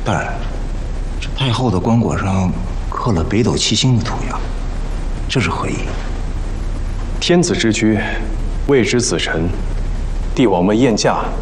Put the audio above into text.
大人，这太后的棺椁上刻了北斗七星的图样，这是何意？ 天子之居，未知子臣，帝王们宴驾